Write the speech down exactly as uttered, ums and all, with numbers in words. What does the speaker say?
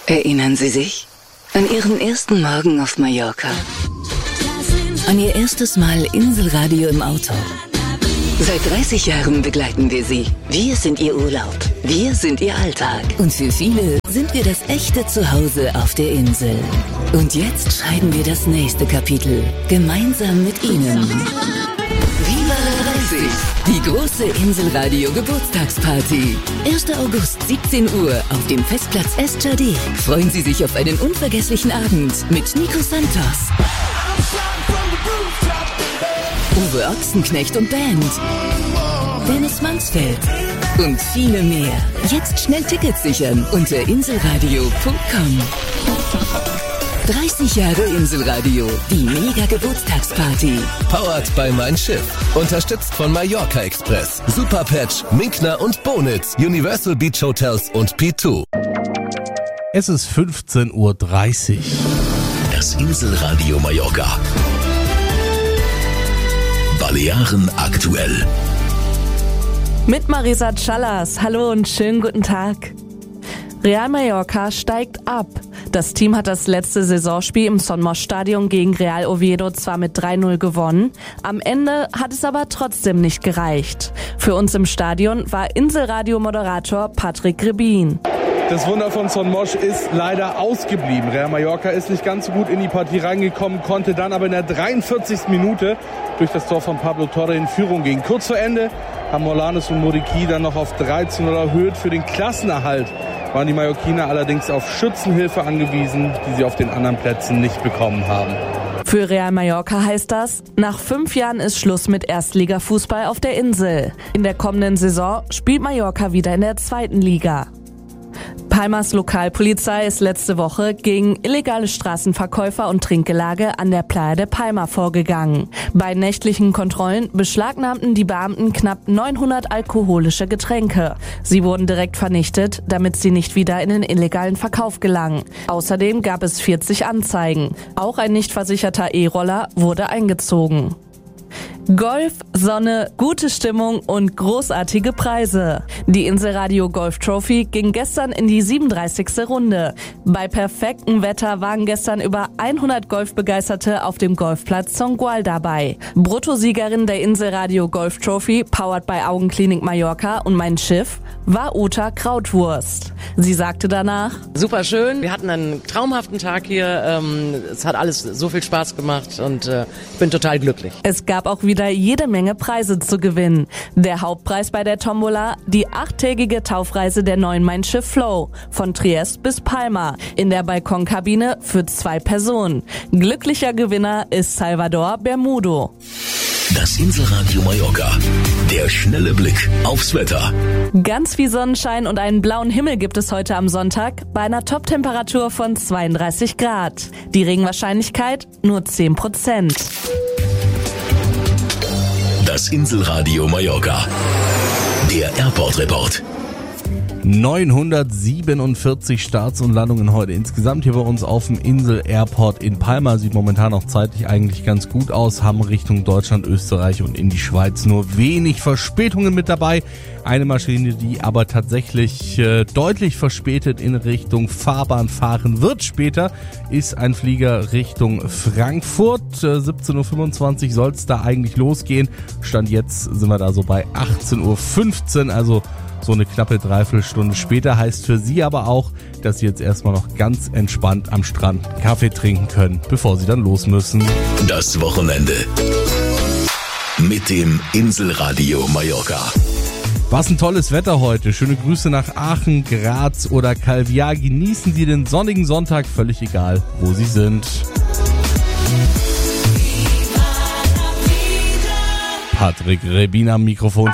Erinnern Sie sich? An Ihren ersten Morgen auf Mallorca? An Ihr erstes Mal Inselradio im Auto? Seit dreißig Jahren begleiten wir Sie. Wir sind Ihr Urlaub. Wir sind Ihr Alltag. Und für viele sind wir das echte Zuhause auf der Insel. Und jetzt schreiben wir das nächste Kapitel. Gemeinsam mit Ihnen. Viva dreißig! Die große Inselradio Geburtstagsparty. erster August, siebzehn Uhr auf dem Festplatz Estjardé. Freuen Sie sich auf einen unvergesslichen Abend mit Nico Santos, Uwe Ochsenknecht und Band, Dennis Mansfeld und viele mehr. Jetzt schnell Tickets sichern unter inselradio punkt com. dreißig Jahre Inselradio, die Mega-Geburtstagsparty. Powered by Mein Schiff. Unterstützt von Mallorca Express, Superpatch, Minkner und Bonitz, Universal Beach Hotels und P zwei. Es ist fünfzehn Uhr dreißig. Das Inselradio Mallorca. Balearen aktuell. Mit Marisa Callas. Hallo und schönen guten Tag. Real Mallorca steigt ab. Das Team hat das letzte Saisonspiel im Son Moix Stadion gegen Real Oviedo zwar mit drei null gewonnen, am Ende hat es aber trotzdem nicht gereicht. Für uns im Stadion war Inselradio-Moderator Patrick Rebin. Das Wunder von Son Moix ist leider ausgeblieben. Real Mallorca ist nicht ganz so gut in die Partie reingekommen, konnte dann aber in der dreiundvierzigsten Minute durch das Tor von Pablo Torre in Führung gehen. Kurz vor Ende haben Morlanes und Muriqui dann noch auf drei zu null erhöht. Für den Klassenerhalt waren die Mallorquiner allerdings auf Schützenhilfe angewiesen, die sie auf den anderen Plätzen nicht bekommen haben. Für Real Mallorca heißt das, nach fünf Jahren ist Schluss mit Erstligafußball auf der Insel. In der kommenden Saison spielt Mallorca wieder in der zweiten Liga. Palmas Lokalpolizei ist letzte Woche gegen illegale Straßenverkäufer und Trinkgelage an der Playa de Palma vorgegangen. Bei nächtlichen Kontrollen beschlagnahmten die Beamten knapp neunhundert alkoholische Getränke. Sie wurden direkt vernichtet, damit sie nicht wieder in den illegalen Verkauf gelangen. Außerdem gab es vierzig Anzeigen. Auch ein nicht versicherter E-Roller wurde eingezogen. Golf, Sonne, gute Stimmung und großartige Preise. Die Inselradio Golf Trophy ging gestern in die siebenunddreißigste Runde. Bei perfektem Wetter waren gestern über hundert Golfbegeisterte auf dem Golfplatz Zongual dabei. Bruttosiegerin der Inselradio Golf Trophy, powered by Augenklinik Mallorca und Mein Schiff, war Uta Krautwurst. Sie sagte danach: Super schön, wir hatten einen traumhaften Tag hier, ähm, es hat alles so viel Spaß gemacht und äh, ich bin total glücklich. Es gab auch wieder jede Menge Preise zu gewinnen. Der Hauptpreis bei der Tombola, die achttägige Taufreise der neuen Mein Schiff Flow von Triest bis Palma in der Balkonkabine für zwei Personen. Glücklicher Gewinner ist Salvador Bermudo. Das Inselradio Mallorca. Der schnelle Blick aufs Wetter. Ganz viel Sonnenschein und einen blauen Himmel gibt es heute am Sonntag bei einer Toptemperatur von zweiunddreißig Grad. Die Regenwahrscheinlichkeit nur zehn Prozent. Das Inselradio Mallorca. Der Airport Report. neunhundertsiebenundvierzig Starts und Landungen heute insgesamt hier bei uns auf dem Insel Airport in Palma. Sieht momentan auch zeitlich eigentlich ganz gut aus. Haben Richtung Deutschland, Österreich und in die Schweiz nur wenig Verspätungen mit dabei. Eine Maschine, die aber tatsächlich äh, deutlich verspätet in Richtung Fahrbahn fahren wird später, ist ein Flieger Richtung Frankfurt. Äh, siebzehn Uhr fünfundzwanzig soll es da eigentlich losgehen. Stand jetzt sind wir da so bei achtzehn Uhr fünfzehn, also so eine knappe Dreiviertelstunde später. Heißt für Sie aber auch, dass Sie jetzt erstmal noch ganz entspannt am Strand Kaffee trinken können, bevor Sie dann los müssen. Das Wochenende mit dem Inselradio Mallorca. Was ein tolles Wetter heute. Schöne Grüße nach Aachen, Graz oder Calviá. Genießen Sie den sonnigen Sonntag, völlig egal, wo Sie sind. Patrick Rebin am Mikrofon.